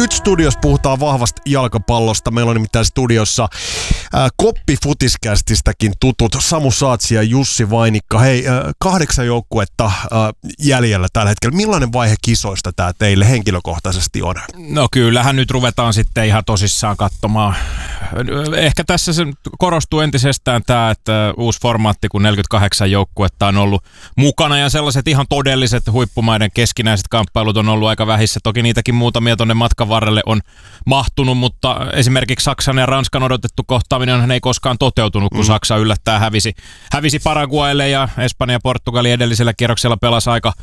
Nyt studiossa puhutaan vahvasti jalkapallosta. Meillä on nimittäin studiossa Koppi-futiskästistäkin tutut Samu Saatsi ja Jussi Vainikka. Hei, 8 joukkuetta jäljellä tällä hetkellä. Millainen vaihe kisoista tämä teille henkilökohtaisesti on? No kyllähän nyt ruvetaan sitten ihan tosissaan katsomaan. Ehkä tässä se korostuu entisestään tämä, että uusi formaatti, kun 48 joukkuetta on ollut mukana ja sellaiset ihan todelliset huippumaiden keskinäiset kamppailut on ollut aika vähissä. Toki niitäkin muutamia tuonne matkan varrelle on mahtunut, mutta esimerkiksi Saksan ja Ranskan odotettu kohtaaminen ei koskaan toteutunut, kun Saksa yllättää hävisi Paraguaylle ja Espanja ja Portugali edellisellä kierroksella pelasi aika...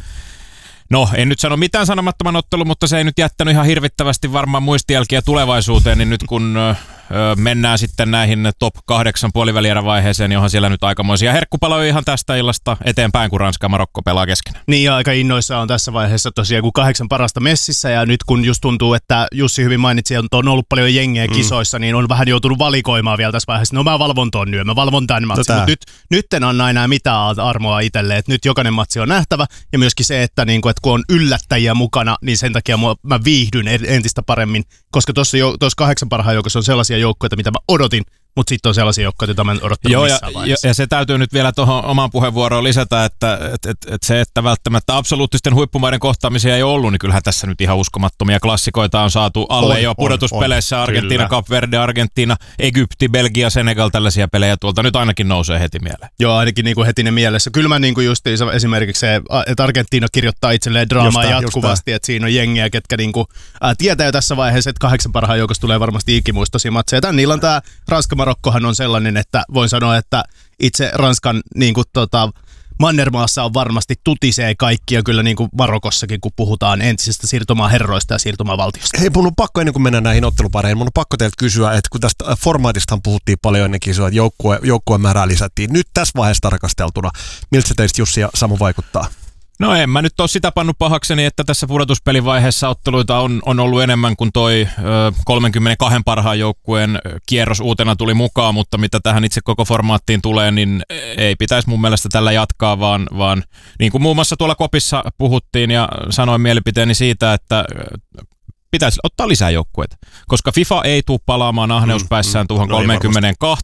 No, en nyt sano mitään sanomattoman ottelu, mutta se ei nyt jättänyt ihan hirvittävästi varmaan muistijälkiä tulevaisuuteen, niin nyt kun mennään sitten näihin top 8 puolivälierävaiheeseen, niin onhan siellä nyt aikamoisia herkkupaloja ihan tästä illasta eteenpäin, kun Ranska ja Marokko pelaa keskenään. Niin ja aika innoissaan on tässä vaiheessa tosiaan, kun 8 parasta messissä ja nyt kun just tuntuu, että Jussi hyvin mainitsi, että on ollut paljon jengiä kisoissa, niin on vähän joutunut valikoimaan vielä tässä vaiheessa. No mä valvon ton nyt, mä valvon tämän matsin, mutta nyt en anna enää mitään armoa itselle, että nyt jokainen matsi on nähtävä ja myöskin se, että kun on yllättäjiä mukana, niin sen takia mä viihdyn entistä paremmin, koska tuossa 8 parhaan joukossa on sellaisia joukkoja, mitä mä odotin, mutta sitten on sellaisia joukkoja, joita mä en odottanut missään vaiheessa. Ja se täytyy nyt vielä tuohon omaan puheenvuoroon lisätä, että se, että välttämättä absoluuttisten huippumaiden kohtaamisia ei ollut, niin kyllähän tässä nyt ihan uskomattomia klassikoita on saatu alle jo pudotuspeleissä. Argentiina, Cap Verde, Argentiina, Egypti, Belgia, Senegal, tällaisia pelejä tuolta nyt ainakin nousee heti mieleen. Joo, ainakin niin kuin heti ne mielessä. Kyllä mä niin kuin just esimerkiksi se, että Argentiina kirjoittaa itselleen draamaa jatkuvasti, että siinä on jengiä, ketkä niin kuin, tietää jo tässä vaiheessa, että 8 parhaan joukossa tulee varmasti ikimuistoisia matseja. Tän illan tämä Ranska-Marokkohan on sellainen, että voin sanoa, että itse Ranskan niin kuin, Mannermaassa on varmasti tutisee kaikkia kyllä niin kuin Marokossakin, kun puhutaan entisestä siirtomaaherroista ja siirtomaavaltiosta. Hei, mun on pakko ennen kuin mennään näihin ottelupareihin, mun on pakko teiltä kysyä, että kun tästä formaatistahan puhuttiin paljon ennen kisoa, että joukkueen määrää lisättiin. Nyt tässä vaiheessa tarkasteltuna, miltä se teistä Jussi ja Samu vaikuttaa? No en mä nyt ole sitä pannut pahakseni, että tässä pudotuspelivaiheessa otteluita on ollut enemmän kuin toi 32 parhaan joukkueen kierros uutena tuli mukaan, mutta mitä tähän itse koko formaattiin tulee, niin ei pitäisi mun mielestä tällä jatkaa, vaan niin kuin muun muassa tuolla Kopissa puhuttiin ja sanoin mielipiteeni siitä, että pitäisi ottaa lisää joukkueita, koska FIFA ei tule palaamaan ahneuspäissään tuohon 32,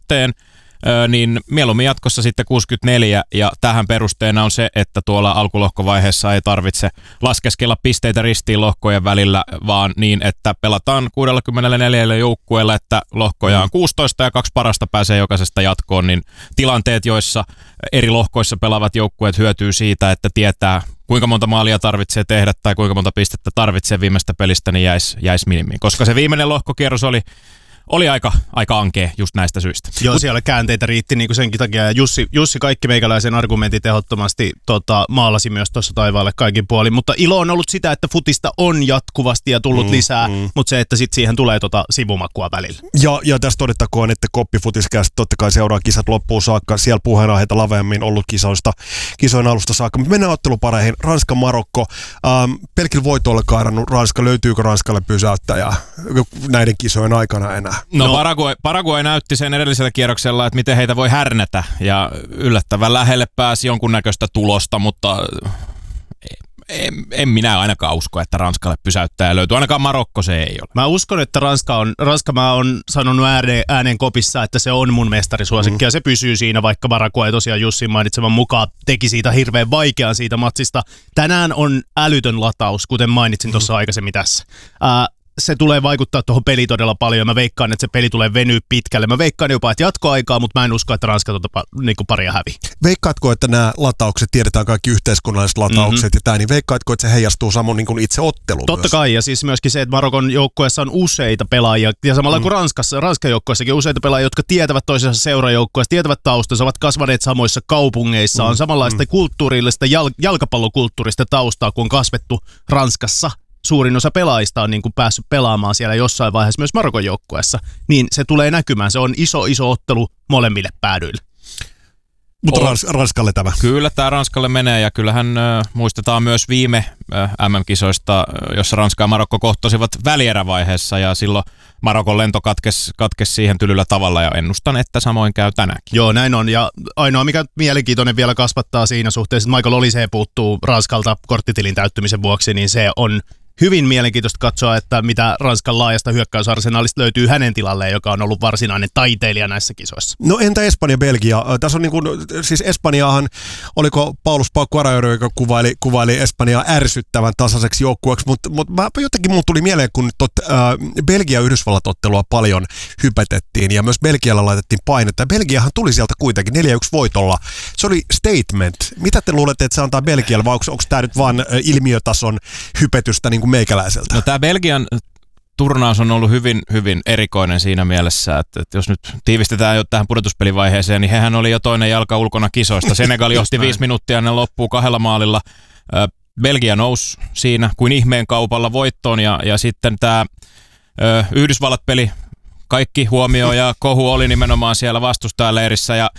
niin mieluummin jatkossa sitten 64, ja tähän perusteena on se, että tuolla alkulohkovaiheessa ei tarvitse laskeskella pisteitä ristiin lohkojen välillä, vaan niin, että pelataan 64 joukkueella, että lohkoja on 16 ja 2 parasta pääsee jokaisesta jatkoon, niin tilanteet, joissa eri lohkoissa pelaavat joukkueet hyötyy siitä, että tietää, kuinka monta maalia tarvitsee tehdä tai kuinka monta pistettä tarvitsee viimeistä pelistä, niin jäisi minimiin, koska se viimeinen lohkokierros oli aika ankea just näistä syistä. Joo, siellä käänteitä riitti niin kuin senkin takia. Ja Jussi kaikki meikäläisen argumentit ehdottomasti maalasi myös tuossa taivaalle kaikin puolin. Mutta ilo on ollut sitä, että futista on jatkuvasti ja tullut lisää, mutta se, että sitten siihen tulee sivumakua välillä. Ja tässä todettakoon, että Koppi-futiskästä totta kai seuraa kisat loppuun saakka. Siellä puheenaiheita laveammin ollut kisojen alusta saakka. Mennään ottelupareihin. Ranska-Marokko. Pelkillä voitoilla kairannut Ranska. Löytyykö Ranskalle pysäyttäjää näiden kisojen aikana enää? No Paraguay näytti sen edellisellä kierroksella, että miten heitä voi härnätä, ja yllättävän lähelle pääsi jonkunnäköistä tulosta, mutta en minä ainakaan usko, että Ranskalle pysäyttää löytyy. Ainakaan Marokko se ei ole. Mä uskon, että Ranska mä oon sanonut ääneen Kopissa, että se on mun mestarisuosikki ja se pysyy siinä, vaikka Paraguay tosiaan Jussin mainitseman mukaan teki siitä hirveän vaikean siitä matsista. Tänään on älytön lataus, kuten mainitsin tuossa aikaisemmin tässä. Se tulee vaikuttaa tuohon peliin todella paljon. Mä veikkaan, että se peli tulee venyä pitkälle. Mä veikkaan jopa, että jatkoaikaa, mutta mä en usko, että Ranska niinku paria hävii. Veikkaatko, että nämä lataukset, tiedetään kaikki yhteiskunnalliset lataukset ja tämä, niin veikkaatko, että se heijastuu samoin niin kuin itse otteluun? Totta kai, ja siis myöskin se, että Marokon joukkueessa on useita pelaajia, ja samalla kuin Ranskan joukkueessakin useita pelaajia, jotka tietävät toisensa seurajoukkueessa, tietävät taustansa, ovat kasvaneet samoissa kaupungeissa, on samanlaista kulttuurillista, jalkapallokulttuurista taustaa, kun on kasvettu Ranskassa. Suurin osa pelaajista on niin kuin päässyt pelaamaan siellä jossain vaiheessa myös Marokon joukkueessa, niin se tulee näkymään. Se on iso ottelu molemmille päädyille. Mutta Ranskalle tämä. Kyllä tämä Ranskalle menee, ja kyllähän muistetaan myös viime MM-kisoista, jossa Ranska ja Marokko kohtasivat välierävaiheessa, ja silloin Marokon lento katkesi siihen tylyllä tavalla, ja ennustan, että samoin käy tänäänkin. Joo, näin on, ja ainoa mikä mielenkiintoinen vielä kasvattaa siinä suhteessa, että Michael Olise puuttuu Ranskalta korttitilin täyttymisen vuoksi, niin se on hyvin mielenkiintoista katsoa, että mitä Ranskan laajasta hyökkäysarsenaalista löytyy hänen tilalleen, joka on ollut varsinainen taiteilija näissä kisoissa. No entä Espanja, Belgia? Tässä on niin kuin, siis Espanjaahan, oliko Paulus Paukkarajo, joka kuvaili Espanjaa ärsyttävän tasaiseksi joukkueeksi, mutta jotenkin mun tuli mieleen, kun Belgia-Yhdysvallat-ottelua paljon hypetettiin ja myös Belgialla laitettiin painetta. Belgiahan tuli sieltä kuitenkin 4-1 voitolla. Se oli statement. Mitä te luulette, että se antaa Belgialle, vai onko tämä nyt vaan ilmiötason hypetystä niin kuin meikäläiseltä? No tämä Belgian turnaus on ollut hyvin, hyvin erikoinen siinä mielessä, että jos nyt tiivistetään jo tähän pudotuspelivaiheeseen, niin hehän oli jo toinen jalka ulkona kisoista. Senegal johti 5 minuuttia ennen loppuu 2 maalilla. Belgia nousi siinä kuin ihmeen kaupalla voittoon ja sitten tämä Yhdysvallat-peli, kaikki huomio ja kohu oli nimenomaan siellä vastustajaleirissä ja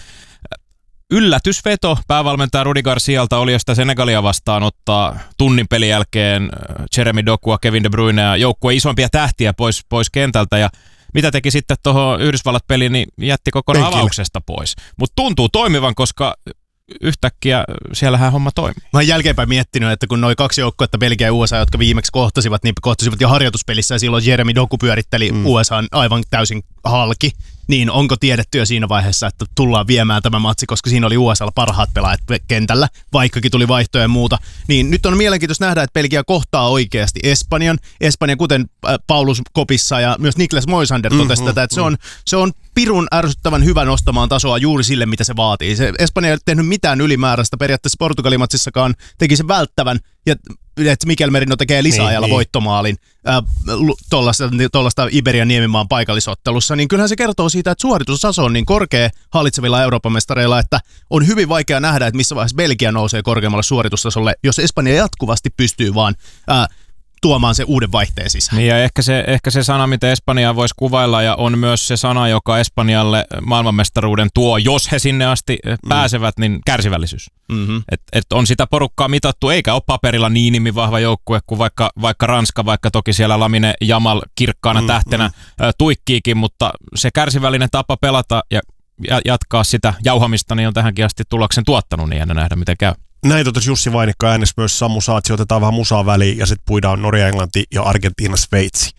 yllätysveto päävalmentaja Rudi Garcialta oli, josta Senegalia vastaan ottaa tunnin pelin jälkeen Jeremy Dokua, Kevin De Bruyne ja joukkueen isompia tähtiä pois kentältä ja mitä teki sitten tuohon Yhdysvallat-peliin, niin jätti kokonaan avauksesta pois. Mutta tuntuu toimivan, koska yhtäkkiä siellähän homma toimii. Mä oon jälkeenpäin miettinyt, että kun noi 2 joukkuetta, Belgia ja USA, jotka viimeksi kohtasivat, niin kohtasivat jo harjoituspelissä ja silloin Jeremy Doku pyöritteli USA:n aivan täysin halki. Niin onko tiedetty jo siinä vaiheessa, että tullaan viemään tämä matsi, koska siinä oli USA:lla parhaat pelaajat kentällä, vaikkakin tuli vaihtoja ja muuta. Niin nyt on mielenkiintoista nähdä, että Belgia kohtaa oikeasti Espanjan. Espanja, kuten Paulus Kopissa ja myös Niklas Moisander totesi tätä, että se on pirun ärsyttävän hyvä nostamaan tasoa juuri sille, mitä se vaatii. Espanja ei ole tehnyt mitään ylimääräistä. Periaatteessa Portugalimatsissakaan teki sen välttävän, ja että Mikel Merino tekee lisäajalla voittomaalin tuollaista Iberian niemimaan paikallisottelussa, niin kyllähän se kertoo siitä, että suoritustaso on niin korkea hallitsevilla Euroopan mestareilla, että on hyvin vaikea nähdä, että missä vaiheessa Belgia nousee korkeammalle suoritustasolle, jos Espanja jatkuvasti pystyy vaan tuomaan se uuden vaihteen sisään. Niin ja ehkä se sana, mitä Espanjaa voisi kuvailla, ja on myös se sana, joka Espanjalle maailmanmestaruuden tuo, jos he sinne asti pääsevät, niin kärsivällisyys. Mm-hmm. Et on sitä porukkaa mitattu, eikä ole paperilla niin nimivahva joukkue kuin vaikka Ranska, vaikka toki siellä Lamine Yamal kirkkaana tähtenä tuikkiikin, mutta se kärsivällinen tapa pelata ja jatkaa sitä jauhamista, niin on tähänkin asti tuloksen tuottanut, niin jännä nähdä, miten käy. Näin totesi Jussi Vainikka äänessä myös Samu Saatsi. Otetaan vähän musaa väliin ja sitten puidaan Norja, Englanti ja Argentiina, Sveitsi.